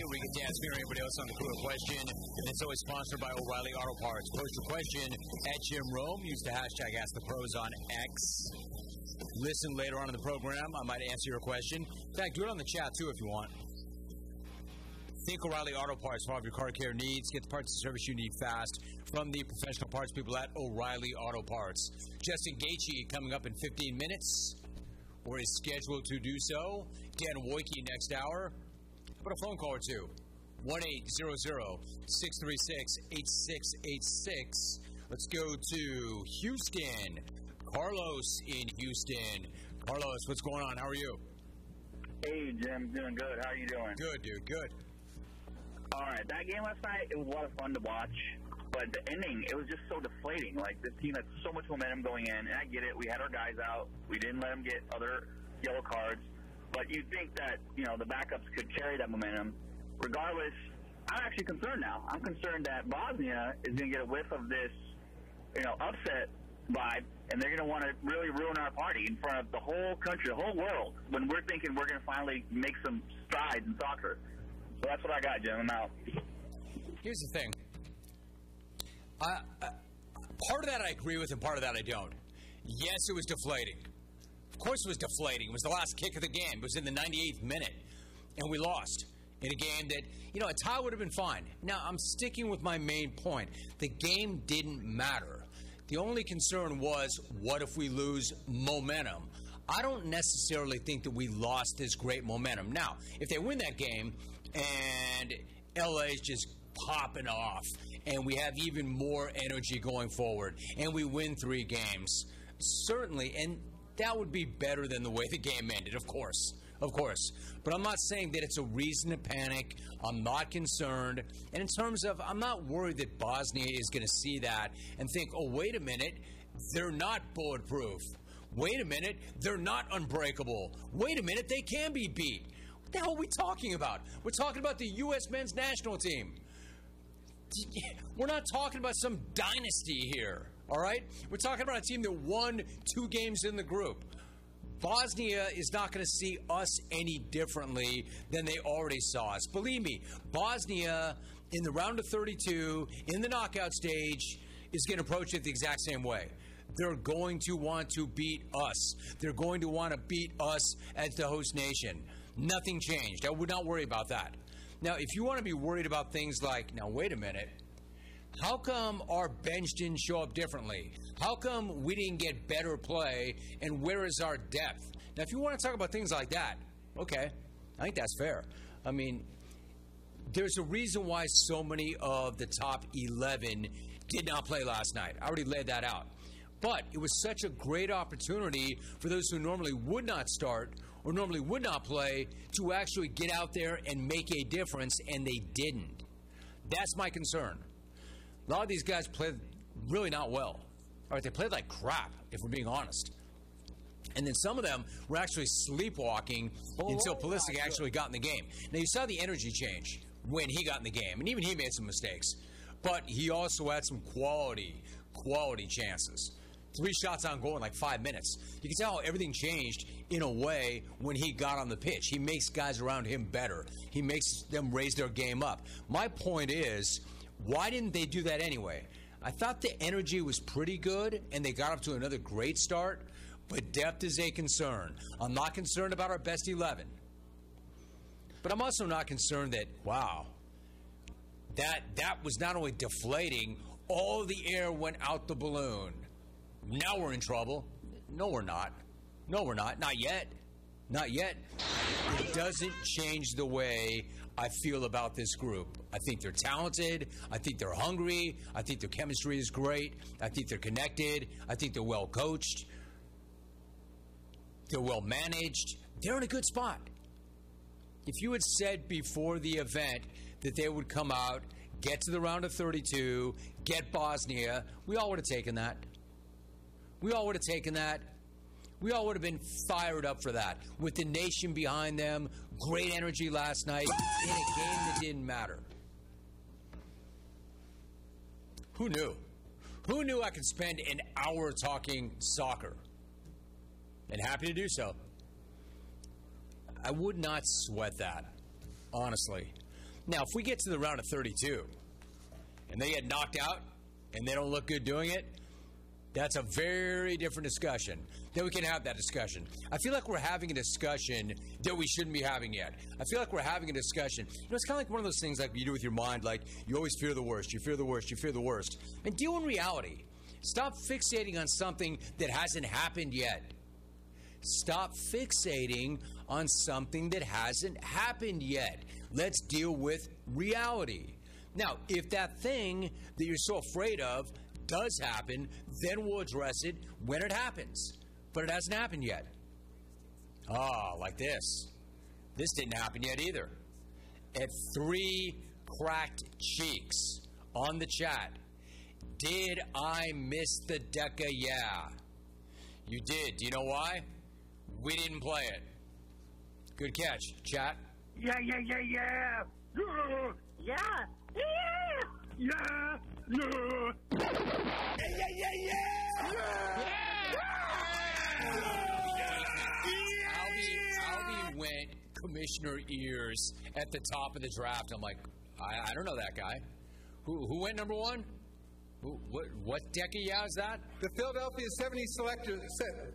We get to ask me or anybody else on the crew a question, and it's always sponsored by O'Reilly Auto Parts. Post your question at Jim Rome. Use the hashtag AskThePros on X. Listen later on in the program. I might answer your question. In fact, do it on the chat, too, if you want. Think O'Reilly Auto Parts for all of your car care needs. Get the parts and service you need fast from the professional parts people at O'Reilly Auto Parts. Justin Gaethje coming up in 15 minutes, or is scheduled to do so. Dan Wojcicki next hour. How about a phone call or two? 1-800-636-8686. Let's go to Houston. Carlos in Houston. Carlos, what's going on? How are you? Hey, Jim. Doing good. How are you doing? Good, dude. Good. All right. That game last night, it was a lot of fun to watch. But the ending, it was just so deflating. Like, this team had so much momentum going in, and I get it. We had our guys out. We didn't let them get other yellow cards. But you'd think that, you know, the backups could carry that momentum. Regardless, I'm actually concerned now. I'm concerned that Bosnia is going to get a whiff of this, you know, upset vibe, and they're going to want to really ruin our party in front of the whole country, the whole world, when we're thinking we're going to finally make some strides in soccer. So that's what I got, Jim. I'm out. Here's the thing. Part of that I agree with, and part of that I don't. Yes, it was deflating. Of course it was deflating. It was the last kick of the game. It was in the 98th minute, and we lost in a game that, you know, a tie would have been fine. Now, I'm sticking with my main point. The game didn't matter. The only concern was, what if we lose momentum? I don't necessarily think that we lost this great momentum. Now, if they win that game and LA's just popping off and we have even more energy going forward and we win 3 games, certainly, and that would be better than the way the game ended, of course. Of course. But I'm not saying that it's a reason to panic. I'm not concerned. And in terms of, I'm not worried that Bosnia is going to see that and think, oh, wait a minute, they're not bulletproof. Wait a minute, they're not unbreakable. Wait a minute, they can be beat. What the hell are we talking about? We're talking about the U.S. men's national team. We're not talking about some dynasty here, all right? We're talking about a team that won 2 games in the group. Bosnia is not going to see us any differently than they already saw us. Believe me, Bosnia, in the round of 32, in the knockout stage, is going to approach it the exact same way. They're going to want to beat us. They're going to want to beat us as the host nation. Nothing changed. I would not worry about that. Now, if you want to be worried about things like, now, wait a minute, how come our bench didn't show up differently? How come we didn't get better play, and where is our depth? Now, if you want to talk about things like that, okay, I think that's fair. I mean, there's a reason why so many of the top 11 did not play last night. I already laid that out. But it was such a great opportunity for those who normally would not start or normally would not play to actually get out there and make a difference, and they didn't. That's my concern. A lot of these guys played really not well. All right, they played like crap, if we're being honest. And then some of them were actually sleepwalking until Pulisic actually got in the game. Now, you saw the energy change when he got in the game, and even he made some mistakes. But he also had some quality chances. 3 shots on goal in like 5 minutes. You can tell how everything changed in a way when he got on the pitch. He makes guys around him better. He makes them raise their game up. My point is, why didn't they do that anyway? I thought the energy was pretty good, and they got up to another great start, but depth is a concern. I'm not concerned about our best 11. But I'm also not concerned that, wow, that was not only deflating, all the air went out the balloon. Now we're in trouble. No, we're not. No, we're not. Not yet. Not yet. It doesn't change the way I feel about this group. I think they're talented. I think they're hungry. I think their chemistry is great. I think they're connected. I think they're well coached. They're well managed. They're in a good spot. If you had said before the event that they would come out, get to the round of 32, get Bosnia, we all would have taken that. We all would have taken that. We all would have been fired up for that. With the nation behind them, great energy last night in a game that didn't matter. Who knew? Who knew I could spend an hour talking soccer? And happy to do so. I would not sweat that, honestly. Now, if we get to the round of 32 and they get knocked out and they don't look good doing it, that's a very different discussion. Then we can have that discussion. I feel like we're having a discussion that we shouldn't be having yet. I feel like we're having a discussion. You know, it's kind of like one of those things like you do with your mind, like you always fear the worst, you fear the worst, you fear the worst. And deal in reality. Stop fixating on something that hasn't happened yet. Stop fixating on something that hasn't happened yet. Let's deal with reality. Now, if that thing that you're so afraid of does happen, then we'll address it when it happens. But it hasn't happened yet. Like this. This didn't happen yet either. At 3 cracked cheeks on the chat. Did I miss the Deca? Yeah. You did. Do you know why? We didn't play it. Good catch, chat. Yeah. Albie went Commissioner Ears at the top of the draft. I'm like, I don't know that guy. Who went number 1? What Deca yeah is that? The Philadelphia 70 selector said.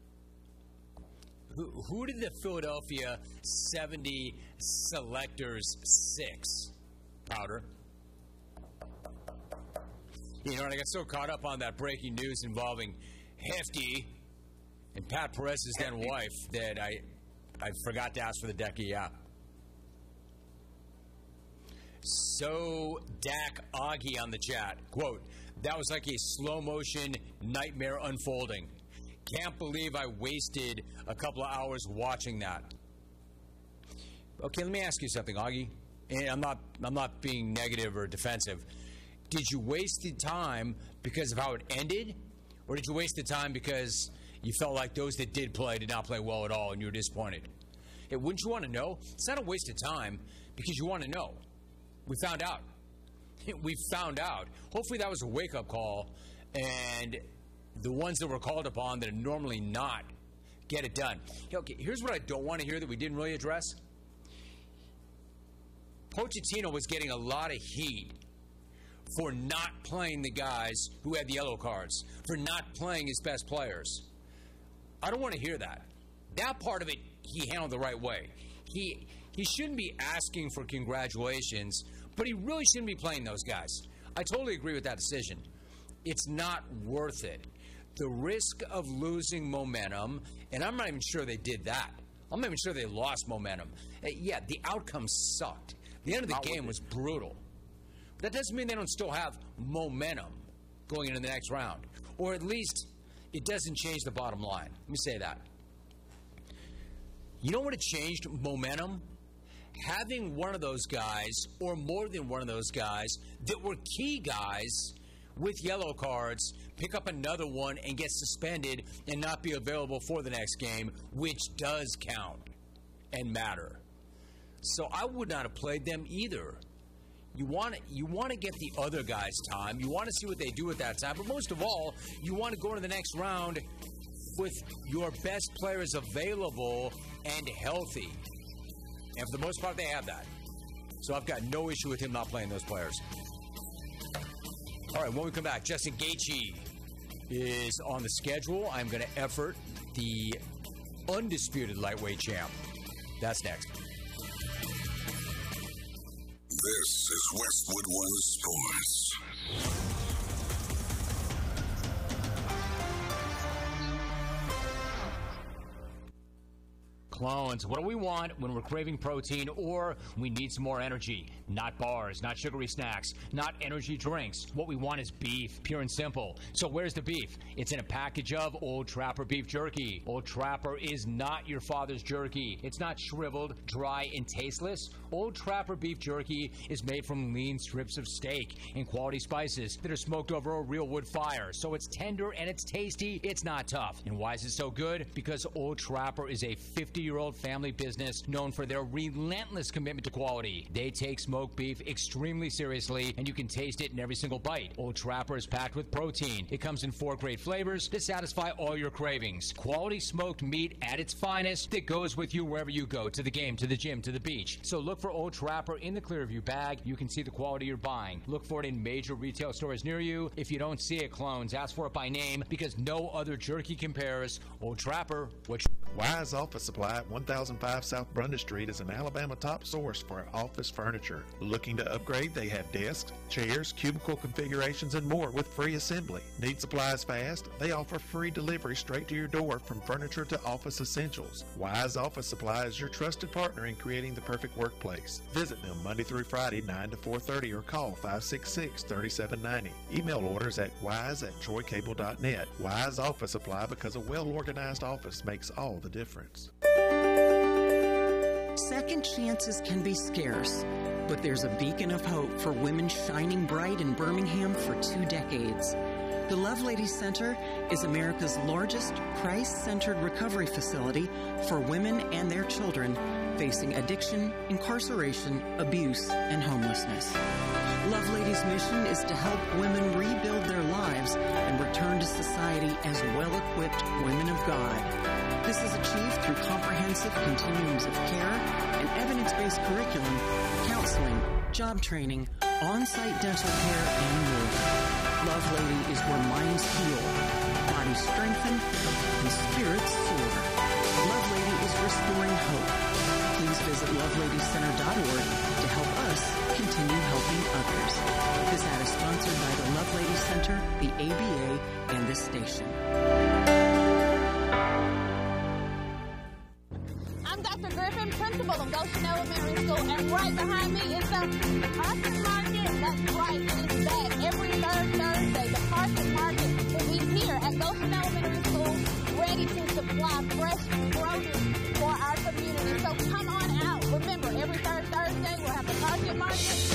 Who did the Philadelphia 70 selectors 6? Powder. You know, and I got so caught up on that breaking news involving Hefty and Pat Perez's then wife that I forgot to ask for the Deca yeah. So Dak Augie on the chat, quote, that was like a slow motion nightmare unfolding. Can't believe I wasted a couple of hours watching that. Okay, let me ask you something, Augie. And I'm not being negative or defensive. Did you waste the time because of how it ended? Or did you waste the time because you felt like those that did play did not play well at all and you were disappointed? Hey, wouldn't you want to know? It's not a waste of time because you want to know. We found out. We found out. Hopefully that was a wake-up call, and the ones that were called upon that are normally not get it done. Okay, here's what I don't want to hear that we didn't really address. Pochettino was getting a lot of heat for not playing the guys who had the yellow cards, for not playing his best players. I don't want to hear that. That part of it, he handled the right way. He shouldn't be asking for congratulations, but he really shouldn't be playing those guys. I totally agree with that decision. It's not worth it. The risk of losing momentum, and I'm not even sure they did that. I'm not even sure they lost momentum. Yeah, the outcome sucked. The end of the game was brutal. But that doesn't mean they don't still have momentum going into the next round. Or at least it doesn't change the bottom line. Let me say that. You know what it changed momentum? Having one of those guys, or more than one of those guys, that were key guys with yellow cards, pick up another one and get suspended and not be available for the next game, which does count and matter. So I would not have played them either. You want to get the other guys time. You want to see what they do at that time. But most of all, you want to go into the next round with your best players available and healthy. And for the most part, they have that. So I've got no issue with him not playing those players. All right, when we come back, Justin Gaethje is on the schedule. I'm going to effort the undisputed lightweight champ. That's next. This is Westwood One Sports. Clones, what do we want when we're craving protein or we need some more energy? Not bars, not sugary snacks, not energy drinks. What we want is beef, pure and simple. So where's the beef? It's in a package of Old Trapper beef jerky. Old Trapper is not your father's jerky. It's not shriveled, dry, and tasteless. Old Trapper beef jerky is made from lean strips of steak and quality spices that are smoked over a real wood fire. So it's tender and it's tasty. It's not tough. And why is it so good? Because Old Trapper is a 50-year 40-year-old family business known for their relentless commitment to quality. They take smoked beef extremely seriously, and you can taste it in every single bite. Old Trapper is packed with protein. It comes in 4 great flavors to satisfy all your cravings. Quality smoked meat at its finest that goes with you wherever you go, to the game, to the gym, to the beach. So look for Old Trapper in the Clearview bag. You can see the quality you're buying. Look for it in major retail stores near you. If you don't see it, clones, ask for it by name, because no other jerky compares. Old Trapper, what Wise Office Supply at 1005 South Brunda Street is an Alabama top source for office furniture. Looking to upgrade? They have desks, chairs, cubicle configurations, and more with free assembly. Need supplies fast? They offer free delivery straight to your door from furniture to office essentials. Wise Office Supply is your trusted partner in creating the perfect workplace. Visit them Monday through Friday, 9 to 4:30, or call 566-3790. Email orders at wise@troycable.net. Wise Office Supply, because a well-organized office makes all the difference. Second chances can be scarce, but there's a beacon of hope for women shining bright in Birmingham for 2 decades. The Lovelady Center is America's largest Christ-centered recovery facility for women and their children facing addiction, incarceration, abuse, and homelessness. Lovelady's mission is to help women rebuild their lives and return to society as well-equipped women of God. This is achieved through comprehensive continuums of care and evidence-based curriculum, counseling, job training, on-site dental care, and more. Lovelady is where minds heal, bodies strengthen, and spirits soar. Lovelady is restoring hope. Please visit loveladycenter.org to help us continue helping others. This ad is sponsored by the Lovelady Center, the ABA, and this station. I'm Dr. Griffin, principal of Goshen Elementary School, and right behind me is the Market Market. That's right, it is back every third Thursday. The Market Market will be here at Goshen Elementary School, ready to supply fresh produce for our community. So come on out. Remember, every third Thursday we'll have the Market Market.